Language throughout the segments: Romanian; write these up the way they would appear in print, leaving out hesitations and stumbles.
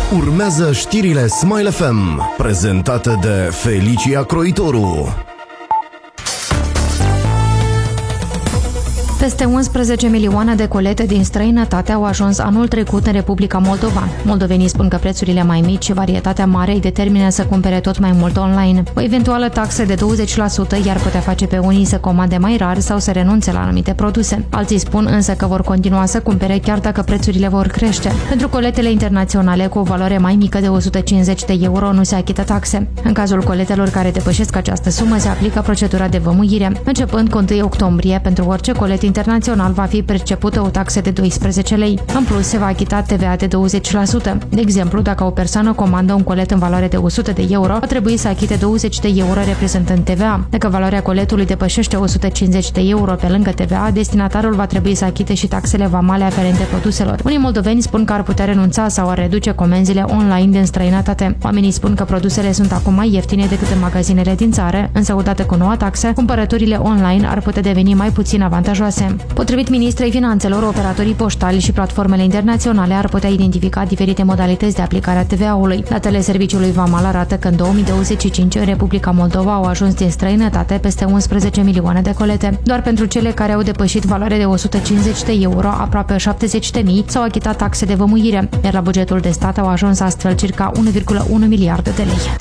Urmează știrile Smile FM, prezentate de Felicia Croitoru. Peste 11 milioane de colete din străinătate au ajuns anul trecut în Republica Moldova. Moldovenii spun că prețurile mai mici și varietatea mare îi determină să cumpere tot mai mult online. O eventuală taxă de 20% i-ar putea face pe unii să comande mai rar sau să renunțe la anumite produse. Alții spun însă că vor continua să cumpere chiar dacă prețurile vor crește. Pentru coletele internaționale cu o valoare mai mică de 150 de euro nu se achită taxe. În cazul coletelor care depășesc această sumă se aplică procedura de vămuire. Începând cu 1 octombrie, pentru orice colet internațional va fi percepută o taxă de 12 lei. În plus, se va achita TVA de 20%. De exemplu, dacă o persoană comandă un colet în valoare de 100 de euro, va trebui să achite 20 de euro reprezentând TVA. Dacă valoarea coletului depășește 150 de euro pe lângă TVA, destinatarul va trebui să achite și taxele vamale aferente produselor. Unii moldoveni spun că ar putea renunța sau ar reduce comenzile online din străinătate. Oamenii spun că produsele sunt acum mai ieftine decât în magazinele din țară, însă odată cu noua taxă, cumpărăturile online ar putea deveni mai puțin avantajoase. Potrivit ministrei finanțelor, operatorii poștali și platformele internaționale ar putea identifica diferite modalități de aplicare a TVA-ului. Datele Serviciului Vamal arată că în 2025 în Republica Moldova au ajuns din străinătate peste 11 milioane de colete. Doar pentru cele care au depășit valoarea de 150 de euro, aproape 70.000 s-au achitat taxe de vămuire, iar la bugetul de stat au ajuns astfel circa 1,1 miliarde de lei.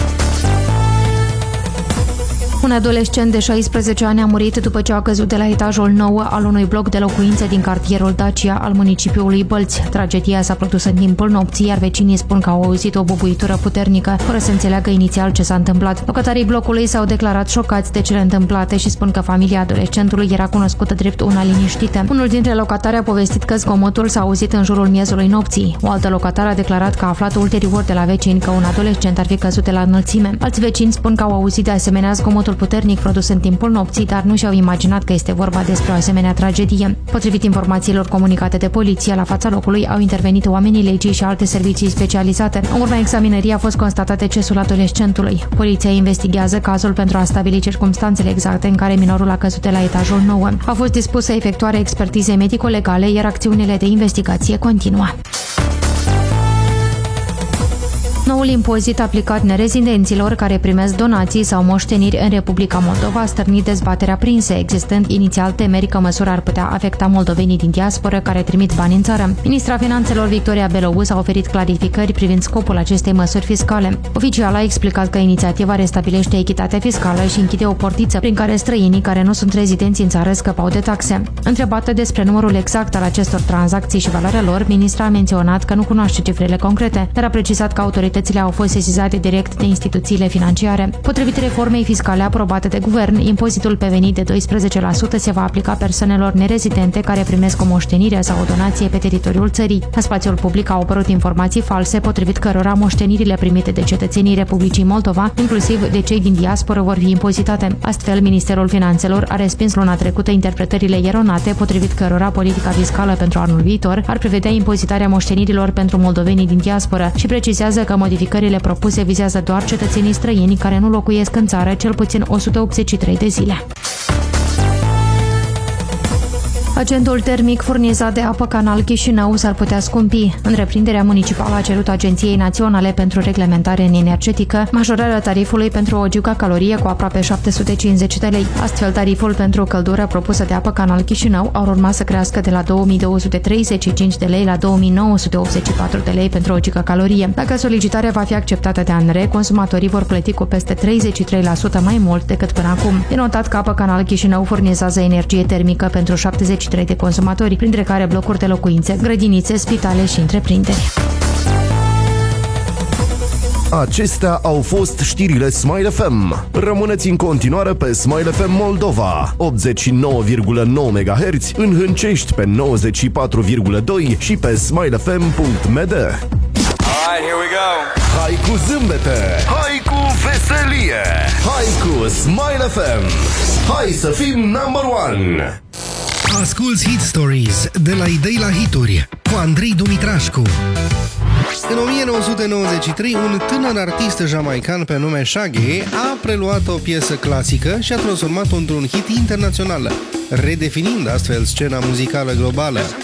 Un adolescent de 16 ani a murit după ce a căzut de la etajul 9 al unui bloc de locuințe din cartierul Dacia al municipiului Bălți. Tragedia s-a produs în timpul nopții, iar vecinii spun că au auzit o bubuitură puternică, fără să înțeleagă inițial ce s-a întâmplat. Locatarii blocului s-au declarat șocați de cele întâmplate și spun că familia adolescentului era cunoscută drept una liniștită. Unul dintre locatari a povestit că zgomotul s-a auzit în jurul miezului nopții. O altă locatară a declarat că a aflat ulterior de la vecini că un adolescent ar fi căzut de la înălțime. Alți vecini spun că au auzit de asemenea zgomotul puternic produs în timpul nopții, dar nu și-au imaginat că este vorba despre o asemenea tragedie. Potrivit informațiilor comunicate de poliție, la fața locului au intervenit oamenii legii și alte servicii specializate. În urma examinării a fost constatat decesul adolescentului. Poliția investigează cazul pentru a stabili circumstanțele exacte în care minorul a căzut de la etajul 9. A fost dispusă efectuarea expertizei medico-legale, iar acțiunile de investigație continuă. Noul impozit aplicat nerezidenților care primesc donații sau moșteniri în Republica Moldova a stârnit dezbaterea aprinse, existând inițial temeri că măsura ar putea afecta moldovenii din diasporă care trimit bani în țară. Ministra Finanțelor Victoria Belouz a oferit clarificări privind scopul acestei măsuri fiscale. Oficial a explicat că inițiativa restabilește echitatea fiscală și închide o portiță prin care străinii care nu sunt rezidenți în țară scăpau de taxe. Întrebată despre numărul exact al acestor tranzacții și valoarea lor, ministra a menționat că nu cunoaște cifrele concrete, dar a precizat că autoritățile au fost sesizate direct de instituțiile financiare. Potrivit reformei fiscale aprobate de guvern, impozitul pe venit de 12% se va aplica persoanelor nerezidente care primesc o moștenire sau o donație pe teritoriul țării. În spațiul public au apărut informații false potrivit cărora moștenirile primite de cetățenii Republicii Moldova, inclusiv de cei din diasporă, vor fi impozitate. Astfel, Ministerul Finanțelor a respins luna trecută interpretările eronate potrivit cărora politica fiscală pentru anul viitor ar prevedea impozitarea moștenirilor pentru moldovenii din diasporă și precizează că modificările propuse vizează doar cetățenii străini care nu locuiesc în țară cel puțin 183 de zile. Agentul termic furnizat de Apă Canal Chișinău s-ar putea scumpi. Întreprinderea municipală a cerut Agenției Naționale pentru Reglementare Energetică majorarea tarifului pentru o gigacalorie cu aproape 750 de lei. Astfel, tariful pentru căldură propusă de Apă Canal Chișinău ar urma să crească de la 2235 de lei la 2984 de lei pentru o gigacalorie. Dacă solicitarea va fi acceptată de ANRE, consumatorii vor plăti cu peste 33% mai mult decât până acum. E notat că Apă Canal Chișinău furnizează energie termică pentru 73 de consumatori, printre care blocuri de locuințe, grădinițe, spitale și întreprinderi. Acestea au fost știrile Smile FM. Rămâneți în continuare pe Smile FM Moldova, 89,9 MHz, în Hâncești pe 94,2 și pe smilefm.md. Alright, here we go. Hai cu zâmbete, hai cu veselie, hai cu Smile FM. Hai să fim number one. Asculți Hit Stories de la idei la hituri cu Andrei Dumitrașcu. În 1993, un tânăr artist jamaican pe nume Shaggy a preluat o piesă clasică și a transformat-o într-un hit internațional, redefinind astfel scena muzicală globală.